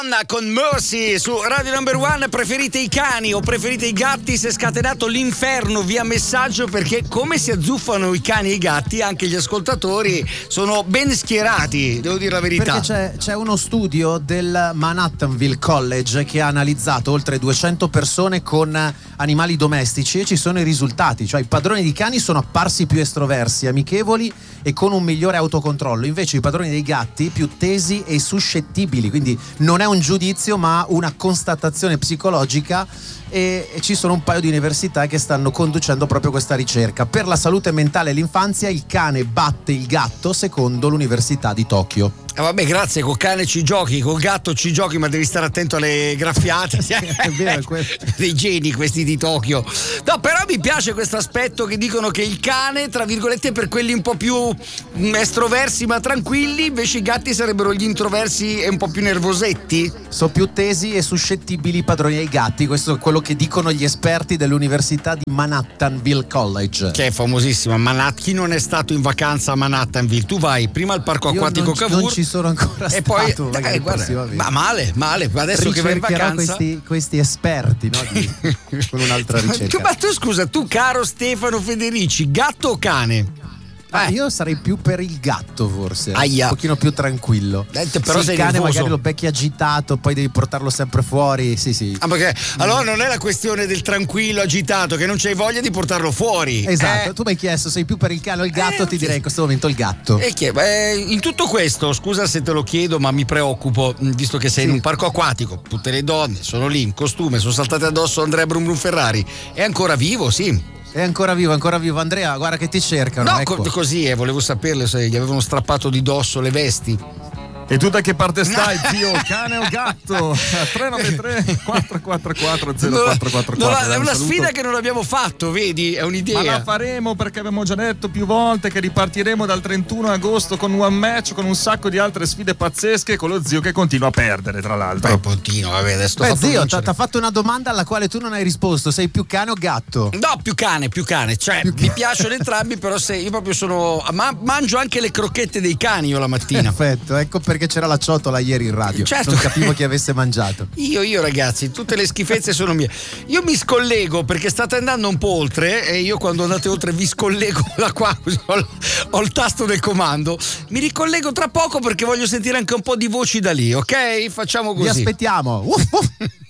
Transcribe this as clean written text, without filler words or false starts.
Con Mercy su Radio Number One. Preferite i cani o preferite i gatti? Si è scatenato l'inferno via messaggio, perché come si azzuffano i cani e i gatti, anche gli ascoltatori sono ben schierati, devo dire la verità. Perché c'è uno studio del Manhattanville College che ha analizzato oltre 200 persone con animali domestici e ci sono i risultati, cioè i padroni di cani sono apparsi più estroversi, amichevoli e con un migliore autocontrollo, invece i padroni dei gatti più tesi e suscettibili, quindi non è un giudizio ma una constatazione psicologica, e ci sono un paio di università che stanno conducendo proprio questa ricerca. Per la salute mentale e l'infanzia il cane batte il gatto secondo l'Università di Tokyo. Vabbè, grazie, col cane ci giochi, col gatto ci giochi, ma devi stare attento alle graffiate. È vero, dei geni questi di Tokyo. No, però mi piace questo aspetto che dicono che il cane, tra virgolette, per quelli un po' più estroversi ma tranquilli, invece i gatti sarebbero gli introversi e un po' più nervosetti. Sono più tesi e suscettibili i padroni dei gatti, questo è quello che dicono gli esperti dell'Università di Manhattanville College, che è famosissima. Chi non è stato in vacanza a Manhattanville? Tu vai prima al parco acquatico Cavour. Non ci sono ancora e stato, poi guarda, ma male, adesso che vai in vacanza questi esperti, no? Con un'altra ricerca. Ma tu scusa, tu caro Stefano Federici, gatto o cane? Io sarei più per il gatto, forse. Aia. Un pochino più tranquillo. Però sì, il cane magari lo becchi agitato, poi devi portarlo sempre fuori. Sì. Perché allora non è la questione del tranquillo agitato, che non c'hai voglia di portarlo fuori. Esatto, tu mi hai chiesto sei più per il cane o il gatto, ti direi in questo momento il gatto. In tutto questo, scusa se te lo chiedo, ma mi preoccupo, visto che sei in un parco acquatico, tutte le donne sono lì in costume, sono saltate addosso Andrea Brum Brum Ferrari. È ancora vivo, sì. È ancora vivo Andrea, guarda che ti cercano. No, ecco. Così, volevo saperlo se gli avevano strappato di dosso le vesti. E tu da che parte stai, zio? Cane o gatto? 393 444 0444. È una sfida che non abbiamo fatto, vedi? È un'idea. Ma la faremo, perché abbiamo già detto più volte che ripartiremo dal 31 agosto con One Match, con un sacco di altre sfide pazzesche, con lo zio che continua a perdere, tra l'altro. Vabbè, adesso zio, ti ha fatto una domanda alla quale tu non hai risposto. Sei più cane o gatto? No, più cane. Cioè, mi piacciono entrambi, però io proprio sono. Mangio anche le crocchette dei cani io la mattina. Perfetto, ecco perché c'era la ciotola ieri in radio. Certo. Non capivo chi avesse mangiato. Io ragazzi, tutte le schifezze sono mie. Io mi scollego perché state andando un po' oltre, e io quando andate oltre vi scollego da qua, ho il tasto del comando. Mi ricollego tra poco perché voglio sentire anche un po' di voci da lì, ok? Facciamo così. Vi aspettiamo.